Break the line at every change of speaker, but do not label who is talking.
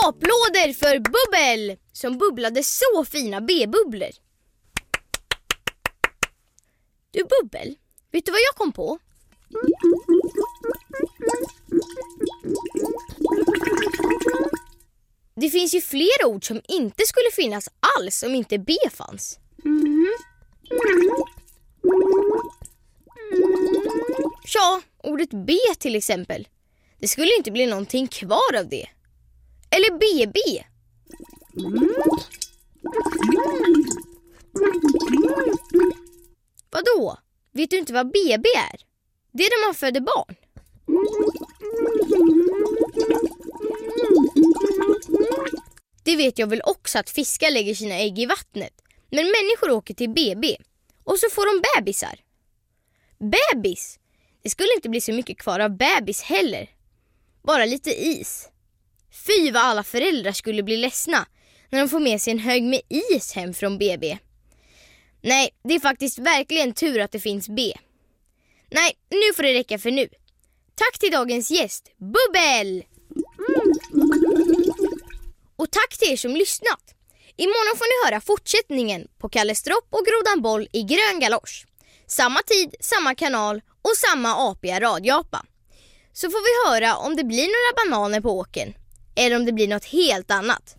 Applåder för Bubbel som bubblade så fina B-bubblor. Du Bubbel, vet du vad jag kom på? Det finns ju flera ord som inte skulle finnas alls om inte B fanns. Ja, ordet B till exempel. Det skulle inte bli någonting kvar av det. Eller BB. Vadå? Vet du inte vad BB är? Det är när man föder barn. Det vet jag väl också att fiskar lägger sina ägg i vattnet. Men människor åker till BB. Och så får de bebisar. Bebis? Det skulle inte bli så mycket kvar av bebis heller. Bara lite is. Fy vad alla föräldrar skulle bli ledsna när de får med sig en hög med is hem från BB. Nej, det är faktiskt verkligen tur att det finns B. Nej, nu får det räcka för nu. Tack till dagens gäst, Bubbel! Och tack till er som lyssnat. Imorgon får ni höra fortsättningen på Kalle Stropp och Grodan Boll i grön galosch. Samma tid, samma kanal och samma apiga radioapa. Så får vi höra om det blir några bananer på åken eller om det blir något helt annat.